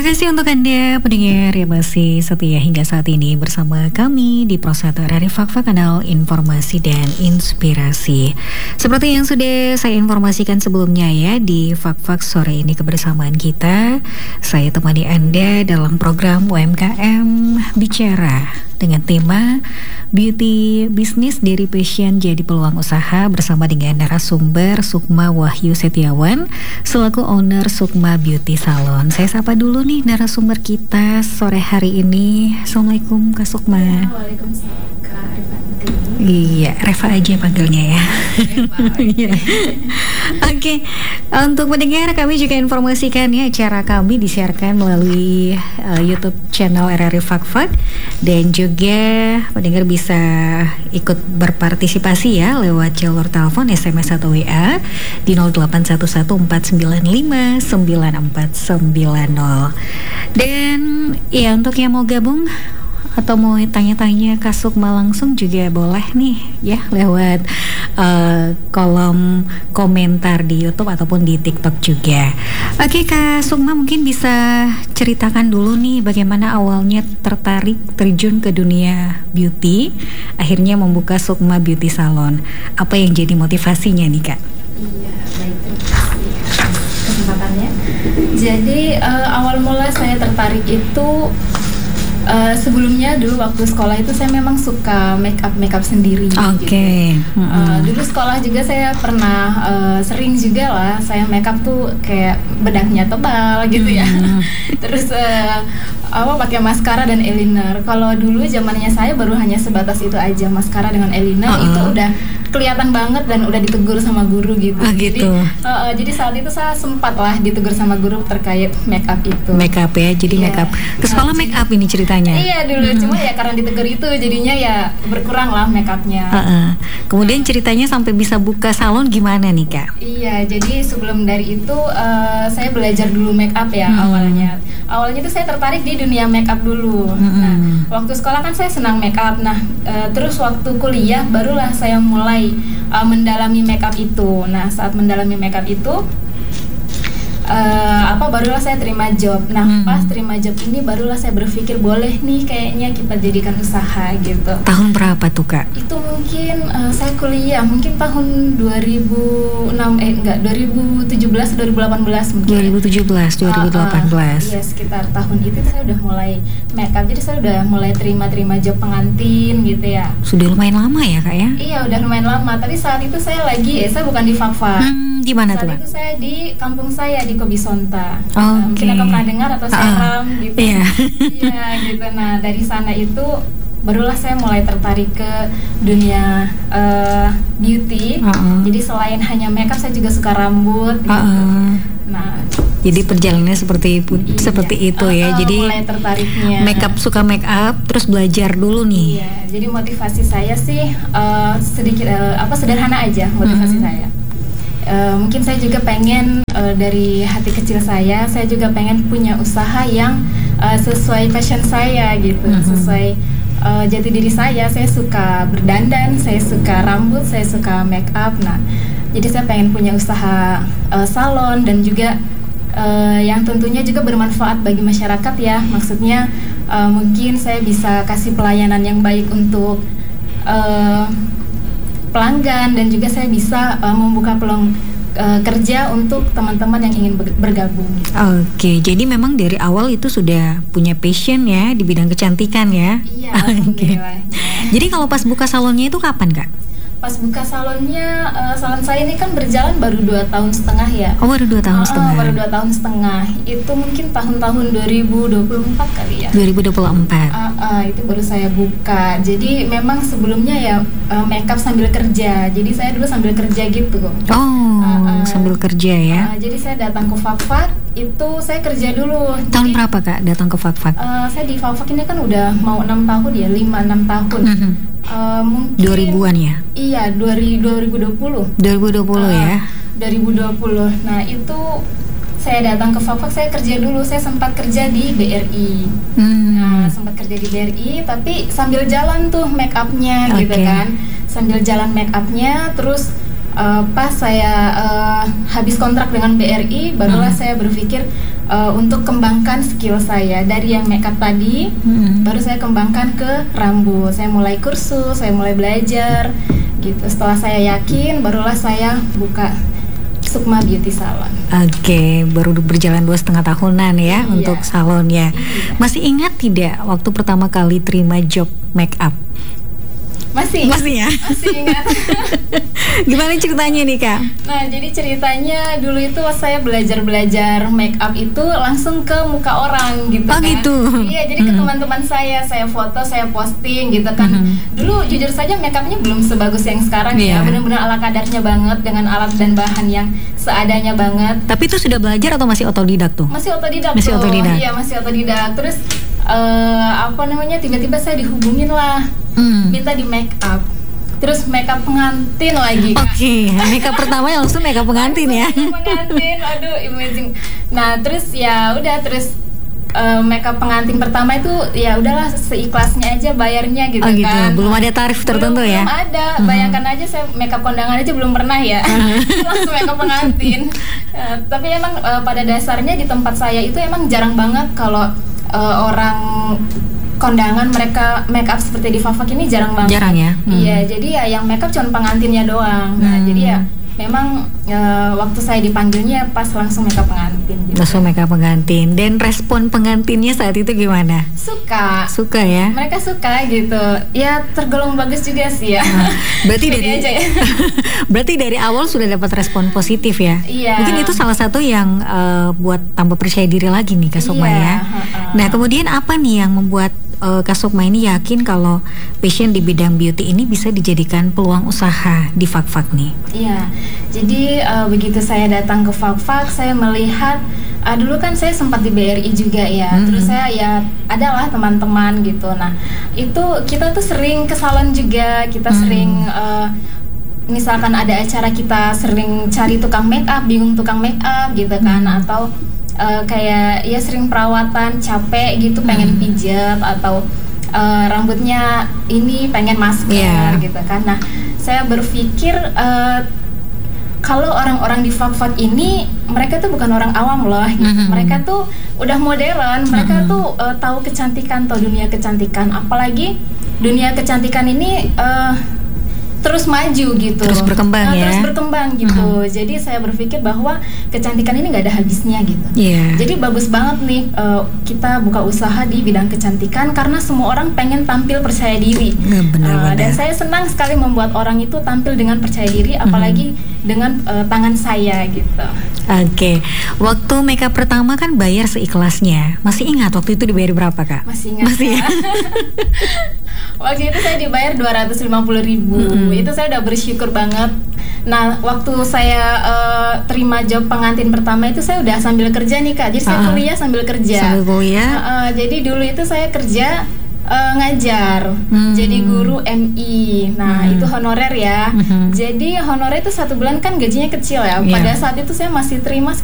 Terima kasih untuk Anda pendengar yang masih setia hingga saat ini bersama kami di Pro 1 RRI Fak-Fak, kanal informasi dan inspirasi. Seperti yang sudah saya informasikan sebelumnya ya, di Fak-Fak sore ini kebersamaan kita, saya temani Anda dalam program UMKM Bicara dengan tema Beauty Business dari Passion jadi Peluang Usaha bersama dengan narasumber Sukma Wahyu Setiawan selaku owner Sukma Beauty Salon. Saya sapa dulu nih narasumber kita sore hari ini. Assalamualaikum Kak Sukma. Waalaikumsalam Kak Rifanti. Iya, Reva aja panggilnya ya. Iya. Oke, untuk pendengar kami juga informasikan ya, acara kami disiarkan melalui YouTube channel RRI Fak-Fak, dan juga pendengar bisa ikut berpartisipasi ya lewat jalur telepon, SMS atau WA di 0811459490. Dan ya, untuk yang mau gabung atau mau tanya-tanya Kak Sukma langsung juga boleh nih ya, lewat kolom komentar di YouTube ataupun di TikTok juga. Oke Kak Sukma, mungkin bisa ceritakan dulu nih bagaimana awalnya tertarik terjun ke dunia beauty, akhirnya membuka Sukma Beauty Salon. Apa yang jadi motivasinya nih Kak? Iya, baik, terima kasih atas kesempatannya. Jadi awal mula saya tertarik itu sebelumnya dulu waktu sekolah itu saya memang suka make up sendiri. Oke. Gitu. Dulu sekolah juga saya pernah sering juga lah saya make up tuh kayak bedaknya tebal gitu ya. Terus pakai maskara dan eyeliner. Kalau dulu zamannya saya baru hanya sebatas itu aja, maskara dengan eyeliner. Itu udah kelihatan banget dan udah ditegur sama guru gitu. Gitu. Jadi saat itu saya sempat lah ditegur sama guru terkait make up itu. Make up ya, jadi make up. Ke sekolah make up ini ceritanya. Iya dulu, cuma ya karena ditegur itu jadinya ya berkurang lah make upnya. Kemudian ceritanya sampai bisa buka salon gimana nih Kak? Iya, jadi sebelum dari itu saya belajar dulu make up ya awalnya. Awalnya itu saya tertarik di dunia make up dulu. Nah, waktu sekolah kan saya senang make up. Nah, terus waktu kuliah barulah saya mulai mendalami make up itu. Nah, saat mendalami make up itu barulah saya terima job. Nah, pas terima job ini barulah saya berpikir boleh nih kayaknya kita jadikan usaha gitu. Tahun berapa tuh Kak? Itu mungkin saya kuliah mungkin tahun 2017 2018 mungkin. 2017 2018. Iya, sekitar tahun itu saya udah mulai make up. Jadi saya udah mulai terima job pengantin gitu ya. Sudah lumayan lama ya Kak ya? Iya, udah lumayan lama. Tapi saat itu saya bukan di Fak-Fak. Di mana tuh Kak? Saat itu saya di kampung saya di Kobisonta. Oke. Mungkin Kakak pernah dengar atau Seram gitu. Iya. Iya gitu. Nah, dari sana itu barulah saya mulai tertarik ke dunia beauty. Jadi selain hanya makeup, saya juga suka rambut gitu. Nah, jadi perjalanannya seperti itu ya. Jadi mulai tertariknya suka make up terus belajar dulu nih. Iya, jadi motivasi saya sih sedikit sederhana aja motivasi saya. Mungkin saya juga pengen dari hati kecil saya juga pengen punya usaha yang sesuai passion saya gitu, sesuai jati diri saya. Saya suka berdandan, saya suka rambut, saya suka make up. Nah, jadi saya pengen punya usaha salon dan juga yang tentunya juga bermanfaat bagi masyarakat ya. Maksudnya mungkin saya bisa kasih pelayanan yang baik untuk pelanggan, dan juga saya bisa membuka peluang kerja untuk teman-teman yang ingin bergabung. Oke, jadi memang dari awal itu sudah punya passion ya di bidang kecantikan ya. Iya, alhamdulillah. Jadi kalau pas buka salonnya itu kapan Kak? Pas buka salonnya, salon saya ini kan berjalan baru 2 tahun setengah ya. Oh, baru 2 tahun setengah. Baru 2 tahun setengah. Itu mungkin tahun-tahun 2024 kali ya. 2024. Itu baru saya buka. Jadi memang sebelumnya ya makeup sambil kerja. Jadi saya dulu sambil kerja gitu. Sambil kerja ya. Jadi saya datang ke Fak-Fak, itu saya kerja dulu. Tahun berapa Kak datang ke Fak-Fak? Saya di Fak-Fak ini kan udah mau 6 tahun ya, 5-6 tahun. Mungkin 2000-an ya? Iya, 2020. 2020 ya. 2020. Nah, itu saya datang ke Fak-Fak, saya kerja dulu. Saya sempat kerja di BRI. Nah, sempat kerja di BRI, tapi sambil jalan tuh make up-nya gitu kan. Sambil jalan make up-nya, terus pas saya habis kontrak dengan BRI, barulah saya berpikir untuk kembangkan skill saya dari yang makeup tadi, baru saya kembangkan ke rambut. Saya mulai kursus, saya mulai belajar gitu. Setelah saya yakin, barulah saya buka Sukma Beauty Salon. Oke, baru berjalan 2,5 tahunan ya Iya. untuk salonnya. Iya. Masih ingat tidak waktu pertama kali terima job make up? Masih ya? masih ingat. Gimana ceritanya nih Kak? Nah, jadi ceritanya dulu itu pas saya belajar make up itu langsung ke muka orang gitu Oh, kan. gitu. Iya, jadi ke teman-teman saya foto, saya posting gitu kan. Dulu jujur saja make upnya belum sebagus yang sekarang Iya. ya. Benar-benar ala kadarnya banget dengan alat dan bahan yang seadanya banget. Tapi itu sudah belajar atau masih otodidak tuh? Masih otodidak Masih tuh. otodidak. Iya, masih otodidak. Terus tiba-tiba saya dihubungin lah, minta di make up. Terus make up pengantin lagi. Oke, make up pertamanya langsung make up pengantin ya. Pengantin, aduh amazing. Nah terus ya udah make up pengantin pertama itu ya udahlah seikhlasnya aja bayarnya gitu, Oh gitu, kan. belum ada tarif tertentu ya? Belum ada, bayangkan aja saya make up kondangan aja belum pernah ya. Langsung make up pengantin. Tapi emang pada dasarnya di tempat saya itu emang jarang banget kalau orang kondangan mereka make up seperti di Fafak ini jarang banget. Jarang ya? Iya, jadi ya yang make up cuma pengantinnya doang. Nah, jadi ya memang waktu saya dipanggilnya pas langsung make up pengantin gitu. Langsung make up pengantin. Dan respon pengantinnya saat itu gimana? Suka. Suka ya? Mereka suka gitu. Ya tergolong bagus juga sih ya. Berarti Pede aja ya. berarti dari awal sudah dapat respon positif ya? Iya. Mungkin itu salah satu yang buat tambah percaya diri lagi nih Kak Sukma Iya, ya. Nah kemudian apa nih yang membuat Kak Sukma ini yakin kalau passion di bidang beauty ini bisa dijadikan peluang usaha di Fak-Fak nih? Iya, jadi begitu saya datang ke Fak-Fak, saya melihat dulu kan saya sempat di BRI juga ya. Terus saya ya adalah teman-teman gitu. Nah itu kita tuh sering ke salon juga, kita sering misalkan ada acara kita sering cari tukang make up, bingung tukang make up gitu kan, atau kayak ya sering perawatan capek gitu pengen pijat atau rambutnya ini pengen masker gitu kan. Nah saya berpikir kalau orang-orang di Fak-Fak ini mereka tuh bukan orang awam loh gitu. Mereka tuh udah modern, mereka tuh tahu kecantikan, tahu dunia kecantikan, apalagi dunia kecantikan ini terus maju gitu, terus berkembang ya, terus berkembang gitu. Jadi saya berpikir bahwa kecantikan ini nggak ada habisnya gitu. Jadi bagus banget nih kita buka usaha di bidang kecantikan karena semua orang pengen tampil percaya diri. Dan saya senang sekali membuat orang itu tampil dengan percaya diri, apalagi dengan tangan saya gitu. Oke, waktu makeup pertama kan bayar seikhlasnya. Masih ingat waktu itu dibayar berapa Kak? Masih ingat. Masih ya? Waktu itu saya dibayar 250.000. Itu saya udah bersyukur banget. Nah, waktu saya terima job pengantin pertama itu saya udah sambil kerja nih Kak. Jadi saya kuliah sambil kerja. Sambil kuliah? Jadi dulu itu saya kerja ngajar, jadi guru MI. Nah itu honorer ya. Jadi honorer itu 1 bulan kan gajinya kecil ya. Pada saat itu saya masih terima